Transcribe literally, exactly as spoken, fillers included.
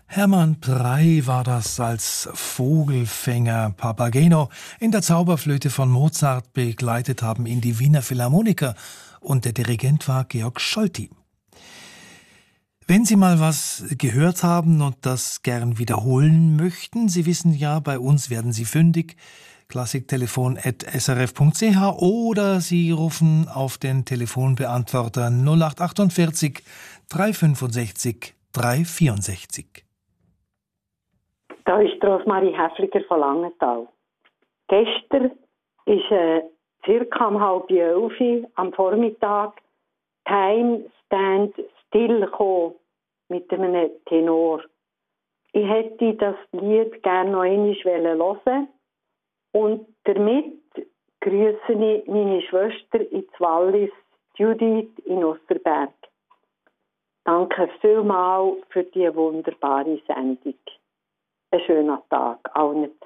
Hermann Prey war das als Vogelfänger Papageno in der Zauberflöte von Mozart begleitet haben ihn die Wiener Philharmoniker und der Dirigent war Georg Scholti. Wenn Sie mal was gehört haben und das gern wiederholen möchten, Sie wissen ja, bei uns werden Sie fündig, klassiktelefon at s r f punkt c h oder Sie rufen auf den Telefonbeantworter null acht achtundvierzig dreihundertfünfundsechzig dreihundertvierundsechzig. Da ist Rosmarie Häfliger von Langenthal. Gestern ist äh, circa um halb elf am Vormittag Time Stand Still gekommen mit einem Tenor. Ich hätte das Lied gerne noch einmal hören und damit grüße ich meine Schwester in Wallis, Judith in Osterberg. Danke vielmals für die wunderbare Sendung. Einen schönen Tag allen